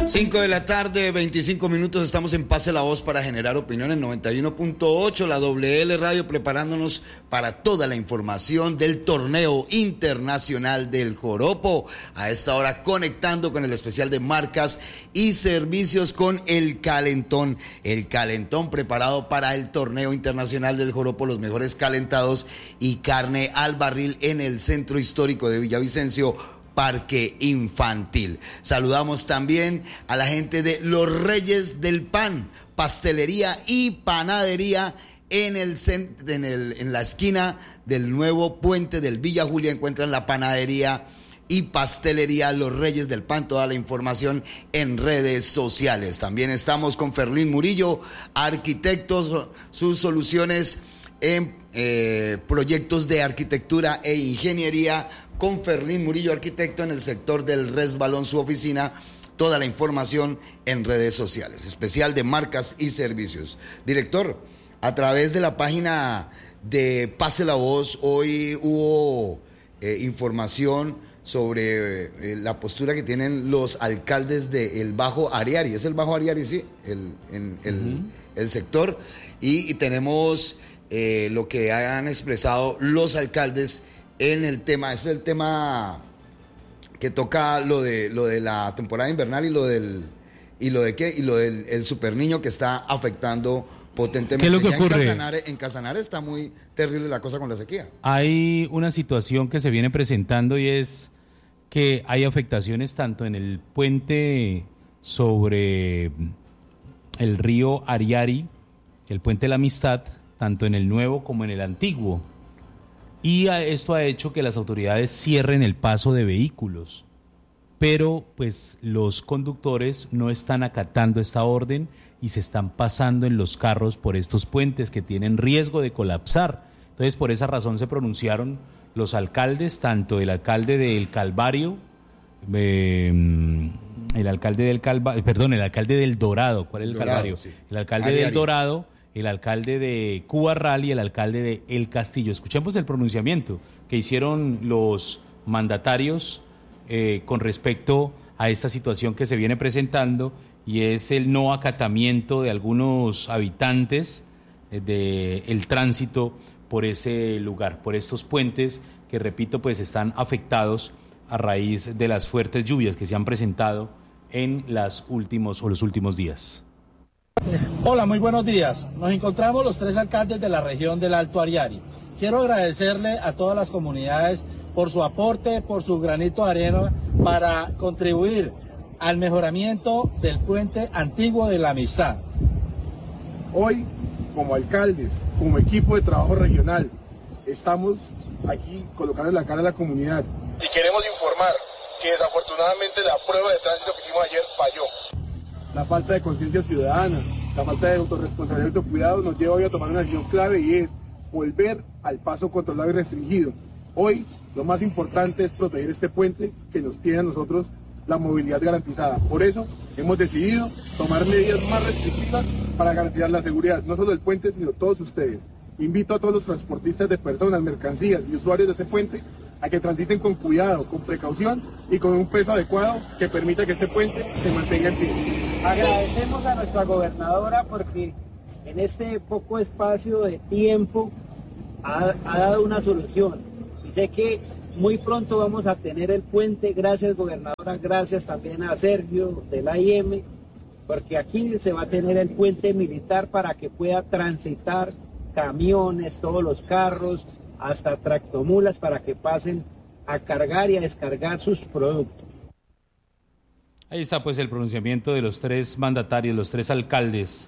5 de la tarde, 25 minutos, estamos en Pase la Voz para generar opinión en 91.8, la WL Radio, preparándonos para toda la información del torneo internacional del joropo. A esta hora conectando con el especial de marcas y servicios con El Calentón. El Calentón preparado para el torneo internacional del joropo, los mejores calentados y carne al barril en el centro histórico de Villavicencio, Parque Infantil. Saludamos también a la gente de Los Reyes del Pan, pastelería y panadería en la esquina del nuevo puente del Villa Julia. Encuentran la panadería y pastelería Los Reyes del Pan. Toda la información en redes sociales. También estamos con Ferlín Murillo, arquitectos, sus soluciones en proyectos de arquitectura e ingeniería. Con Ferlín Murillo, arquitecto, en el sector del Resbalón, su oficina. Toda la información en redes sociales. Especial de marcas y servicios. Director, a través de la página de Pase la Voz, hoy hubo información sobre la postura que tienen los alcaldes del Bajo Ariari. ¿Es el Bajo Ariari? Sí, el sector. Y tenemos lo que han expresado los alcaldes en el tema. Es el tema que toca lo de la temporada invernal y lo del el super niño que está afectando potentemente. ¿Qué es lo que ya ocurre? En Casanare está muy terrible la cosa con la sequía. Hay una situación que se viene presentando y es que hay afectaciones tanto en el puente sobre el río Ariari, el puente de la Amistad, tanto en el nuevo como en el antiguo. Y esto ha hecho que las autoridades cierren el paso de vehículos, pero pues los conductores no están acatando esta orden y se están pasando en los carros por estos puentes que tienen riesgo de colapsar. Entonces, por esa razón se pronunciaron los alcaldes, tanto el alcalde del Calvario, el alcalde del Dorado, ¿cuál es el Calvario? Sí. El alcalde Ariari. Del Dorado, el alcalde de Cubarral y el alcalde de El Castillo. Escuchemos el pronunciamiento que hicieron los mandatarios con respecto a esta situación que se viene presentando, y es el no acatamiento de algunos habitantes del tránsito por ese lugar, por estos puentes que, repito, pues están afectados a raíz de las fuertes lluvias que se han presentado en los últimos días. Hola, muy buenos días. Nos encontramos los tres alcaldes de la región del Alto Ariari. Quiero agradecerle a todas las comunidades por su aporte, por su granito de arena para contribuir al mejoramiento del puente antiguo de la Amistad. Hoy, como alcaldes, como equipo de trabajo regional, estamos aquí colocando la cara a la comunidad. Y queremos informar que desafortunadamente la prueba de tránsito que hicimos ayer falló. La falta de conciencia ciudadana, la falta de autorresponsabilidad y autocuidado nos lleva hoy a tomar una decisión clave, y es volver al paso controlado y restringido. Hoy lo más importante es proteger este puente que nos tiene a nosotros la movilidad garantizada. Por eso hemos decidido tomar medidas más restrictivas para garantizar la seguridad, no solo del puente, sino todos ustedes. Invito a todos los transportistas de personas, mercancías y usuarios de este puente a que transiten con cuidado, con precaución y con un peso adecuado que permita que este puente se mantenga en pie. Agradecemos a nuestra gobernadora porque en este poco espacio de tiempo ha dado una solución. Y sé que muy pronto vamos a tener el puente. Gracias, gobernadora, gracias también a Sergio del AIM, porque aquí se va a tener el puente militar para que pueda transitar camiones, todos los carros, hasta tractomulas, para que pasen a cargar y a descargar sus productos. Ahí está pues el pronunciamiento de los tres mandatarios, los tres alcaldes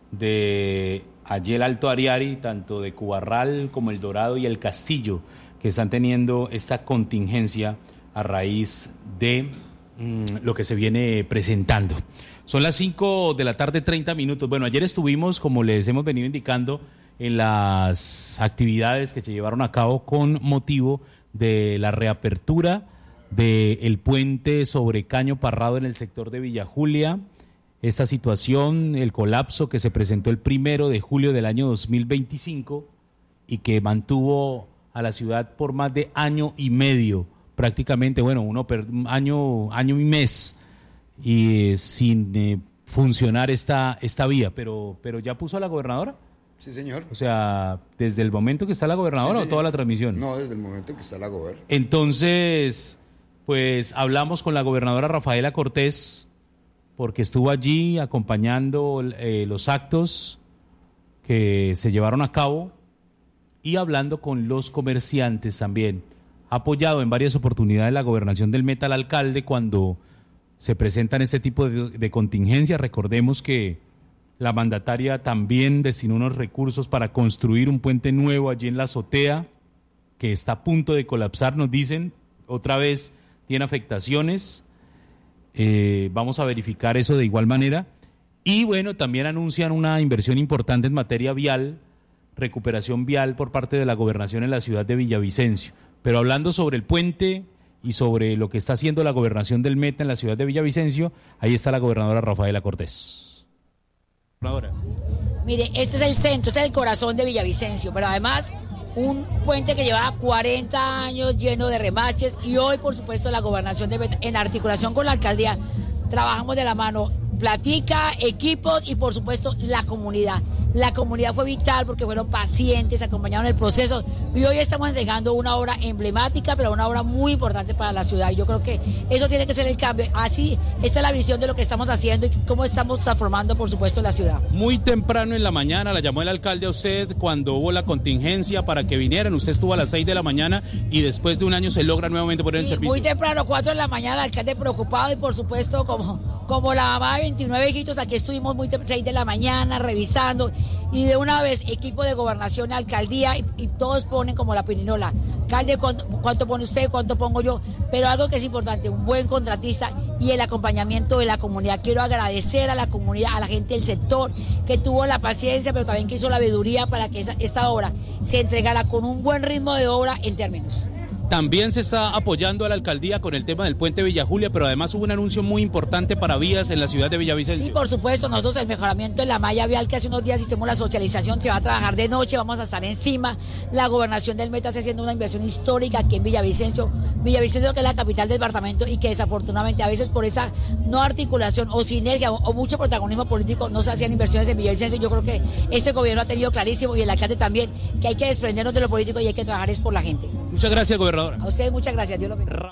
de allí el Alto Ariari, tanto de Cubarral como El Dorado y El Castillo, que están teniendo esta contingencia a raíz de lo que se viene presentando. Son las 5 de la tarde, 30 minutos. Bueno, ayer estuvimos, como les hemos venido indicando, en las actividades que se llevaron a cabo con motivo de la reapertura del puente sobre Caño Parrado en el sector de Villa Julia. Esta situación, el colapso que se presentó el 1 de julio del año 2025 y que mantuvo a la ciudad por más de año y medio, prácticamente, bueno, año y mes, y sin funcionar esta vía, pero ya puso a la gobernadora. Sí, señor. O sea, ¿desde el momento que está la gobernadora o toda la transmisión? No, desde el momento que está la gobernadora. Entonces, pues hablamos con la gobernadora Rafaela Cortés, porque estuvo allí acompañando los actos que se llevaron a cabo y hablando con los comerciantes también. Ha apoyado en varias oportunidades la gobernación del Meta al alcalde cuando se presentan este tipo de contingencias. Recordemos que la mandataria también destinó unos recursos para construir un puente nuevo allí en la azotea, que está a punto de colapsar, nos dicen, otra vez tiene afectaciones. Vamos a verificar eso de igual manera. Y bueno, también anuncian una inversión importante en materia vial, recuperación vial por parte de la gobernación en la ciudad de Villavicencio. Pero hablando sobre el puente y sobre lo que está haciendo la gobernación del Meta en la ciudad de Villavicencio, ahí está la gobernadora Rafaela Cortés. Mire, este es el centro, este es el corazón de Villavicencio, pero además un puente que llevaba 40 años lleno de remaches y hoy, por supuesto, la gobernación de Meta, en articulación con la alcaldía, trabajamos de la mano, platica, equipos y, por supuesto, la comunidad. La comunidad fue vital porque fueron pacientes, acompañaron el proceso y hoy estamos entregando una obra emblemática, pero una obra muy importante para la ciudad. Y yo creo que eso tiene que ser el cambio. Así, esta es la visión de lo que estamos haciendo y cómo estamos transformando, por supuesto, la ciudad. Muy temprano en la mañana la llamó el alcalde a usted cuando hubo la contingencia para que vinieran. Usted estuvo a las 6 de la mañana y después de un año se logra nuevamente poner en servicio. Muy temprano, 4 de la mañana, el alcalde preocupado y, por supuesto, como la mamá de 29 hijitos, aquí estuvimos 6 de la mañana revisando y de una vez equipo de gobernación, alcaldía y todos ponen como la pirinola. Alcalde, ¿cuánto pone usted? ¿Cuánto pongo yo? Pero algo que es importante, un buen contratista y el acompañamiento de la comunidad. Quiero agradecer a la comunidad, a la gente del sector que tuvo la paciencia, pero también que hizo la veeduría para que esta obra se entregara con un buen ritmo de obra en términos. También se está apoyando a la alcaldía con el tema del puente Villa Julia, pero además hubo un anuncio muy importante para vías en la ciudad de Villavicencio. Sí, por supuesto, nosotros el mejoramiento de la malla vial que hace unos días hicimos la socialización, se va a trabajar de noche, vamos a estar encima. La gobernación del Meta está haciendo una inversión histórica aquí en Villavicencio. Villavicencio, que es la capital del departamento y que desafortunadamente a veces por esa no articulación o sinergia o mucho protagonismo político no se hacían inversiones en Villavicencio. Yo creo que este gobierno ha tenido clarísimo y el alcalde también que hay que desprendernos de lo político y hay que trabajar es por la gente. Muchas gracias, gobernador. A ustedes muchas gracias, Dios lo bendiga.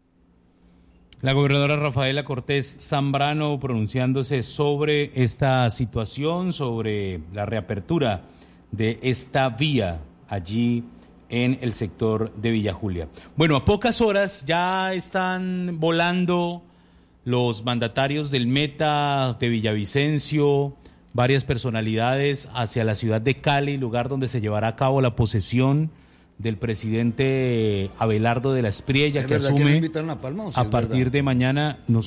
La gobernadora Rafaela Cortés Zambrano pronunciándose sobre esta situación, sobre la reapertura de esta vía allí en el sector de Villa Julia. Bueno, a pocas horas ya están volando los mandatarios del Meta de Villavicencio, varias personalidades hacia la ciudad de Cali, lugar donde se llevará a cabo la posesión del presidente Abelardo de la Espriella, que asume que invitan a Palma, a partir de mañana, no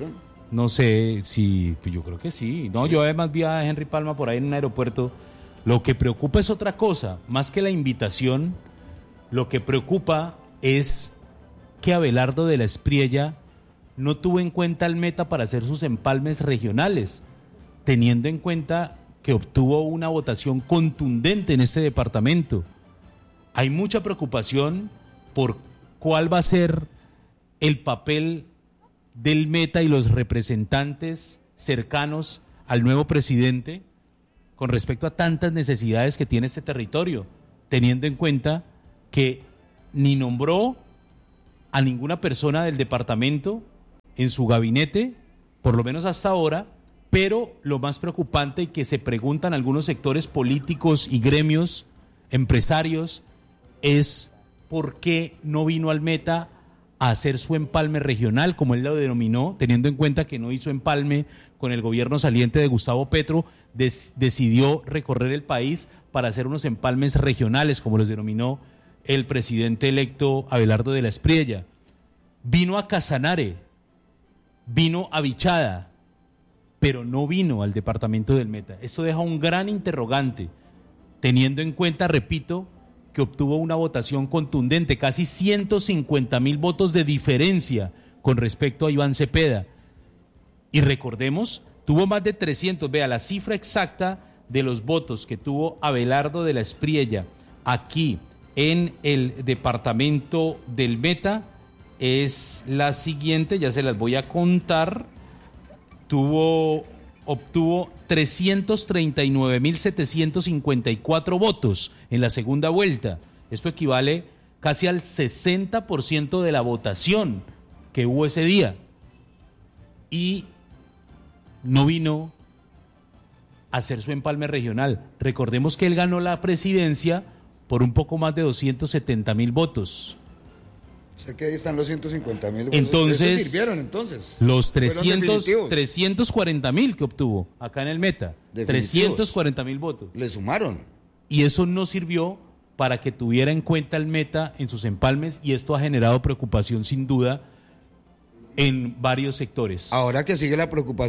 sé si, pues yo creo que sí. No, yo además vi a Henry Palma por ahí en un aeropuerto. Lo que preocupa es otra cosa, más que la invitación, lo que preocupa es que Abelardo de la Espriella no tuvo en cuenta el Meta para hacer sus empalmes regionales, teniendo en cuenta que obtuvo una votación contundente en este departamento. Hay mucha preocupación por cuál va a ser el papel del Meta y los representantes cercanos al nuevo presidente con respecto a tantas necesidades que tiene este territorio, teniendo en cuenta que ni nombró a ninguna persona del departamento en su gabinete, por lo menos hasta ahora, pero lo más preocupante y que se preguntan algunos sectores políticos y gremios, empresarios, es por qué no vino al Meta a hacer su empalme regional, como él lo denominó, teniendo en cuenta que no hizo empalme con el gobierno saliente de Gustavo Petro, decidió recorrer el país para hacer unos empalmes regionales, como los denominó el presidente electo Abelardo de la Espriella. Vino a Casanare, vino a Vichada, pero no vino al departamento del Meta. Esto deja un gran interrogante, teniendo en cuenta, repito, que obtuvo una votación contundente, casi 150,000 votos de diferencia con respecto a Iván Cepeda. Y recordemos, tuvo más de 300, vea, la cifra exacta de los votos que tuvo Abelardo de la Espriella aquí en el departamento del Meta es la siguiente, ya se las voy a contar obtuvo 339.754 votos en la segunda vuelta. Esto equivale casi al 60% de la votación que hubo ese día. Y no vino a hacer su empalme regional. Recordemos que él ganó la presidencia por un poco más de 270.000 votos. Sé que ahí están los 150.000. Entonces, ¿eso sirvieron entonces? Los 340.000 que obtuvo acá en el Meta. 340.000 votos. Le sumaron. Y eso no sirvió para que tuviera en cuenta el Meta en sus empalmes, y esto ha generado preocupación sin duda en varios sectores. Ahora que sigue la preocupación